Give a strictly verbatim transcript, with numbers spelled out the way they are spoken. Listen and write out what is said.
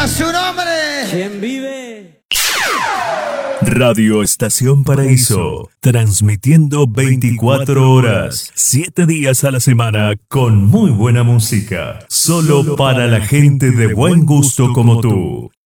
a su nombre. ¿Quién vive? Radio Estación Paraíso, transmitiendo veinticuatro horas, siete días a la semana, con muy buena música, solo para la gente de buen gusto como tú.